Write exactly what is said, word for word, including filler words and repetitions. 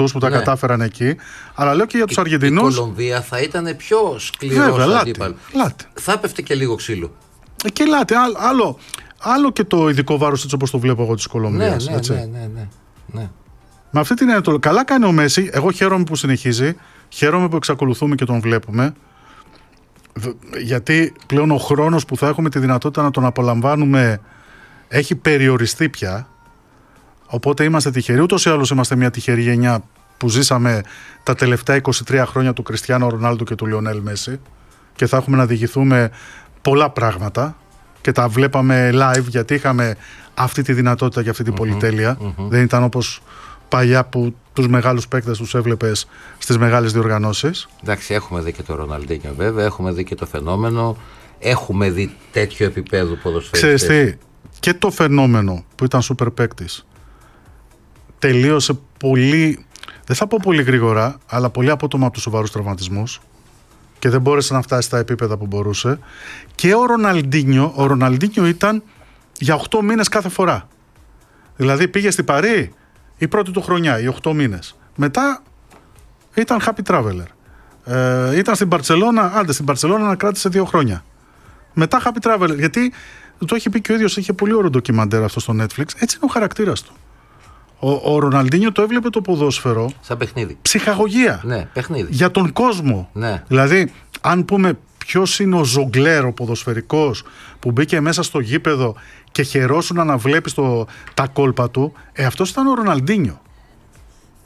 αυτούς που τα ναι. κατάφεραν εκεί, αλλά λέω και για τους Αργεντινούς. Η Κολομβία θα ήταν πιο σκληρός αντίπαλος. Θα έπεφτε και λίγο ξύλο. Και λάτε, άλλο, άλλο και το ειδικό βάρος έτσι όπως το βλέπω εγώ της Κολομβίας. Ναι, ναι, έτσι. ναι, ναι, ναι, ναι. Με αυτή την έννοια, καλά κάνει ο Μέση. Εγώ χαίρομαι που συνεχίζει. Χαίρομαι που εξακολουθούμε και τον βλέπουμε. Γιατί πλέον ο χρόνος που θα έχουμε τη δυνατότητα να τον απολαμβάνουμε έχει περιοριστεί πια. Οπότε είμαστε τυχεροί. Ούτως ή άλλως είμαστε μια τυχερή γενιά που ζήσαμε τα τελευταία είκοσι τρία χρόνια του Κριστιάνο Ρονάλντο και του Λιονέλ Μέση. Και θα έχουμε να διηγηθούμε πολλά πράγματα. Και τα βλέπαμε live γιατί είχαμε αυτή τη δυνατότητα και αυτή την mm-hmm, πολυτέλεια. Mm-hmm. Δεν ήταν όπως παλιά που τους μεγάλους παίκτες τους έβλεπες στις μεγάλες διοργανώσεις. Εντάξει, έχουμε δει και το Ροναλντίνιο βέβαια, έχουμε δει και το φαινόμενο, έχουμε δει τέτοιο επίπεδο ποδοσφαιριστές. Ξέρεις τι, και το φαινόμενο που ήταν σούπερ παίκτης τελείωσε πολύ, δεν θα πω πολύ γρήγορα, αλλά πολύ απότομα από τους σοβαρούς τραυματισμούς και δεν μπόρεσε να φτάσει στα επίπεδα που μπορούσε. Και ο Ροναλντίνιο, ο Ροναλντίνιο ήταν για οκτώ μήνες κάθε φορά. Δηλαδή πήγε στην Παρί η πρώτη του χρονιά, οι οκτώ μήνες. Μετά ήταν happy traveler. Ε, ήταν στην Μπαρτσελώνα, άντε στην Μπαρτσελώνα να κράτησε δύο χρόνια. Μετά happy traveler, γιατί το έχει πει και ο ίδιος, είχε πολύ ωραίο ντοκιμαντέρ αυτό στο Netflix. Έτσι είναι ο χαρακτήρας του. Ο, ο Ροναλντίνιο το έβλεπε το ποδόσφαιρο σαν παιχνίδι. Ψυχαγωγία. Ναι, παιχνίδι. Για τον κόσμο. Ναι. Δηλαδή, αν πούμε ποιος είναι ο ζογκλέρ, ο ποδοσφαιρικός που μπήκε μέσα στο γήπεδο και χαιρόσουν να βλέπεις το, τα κόλπα του, ε, αυτός ήταν ο Ροναλντίνιο.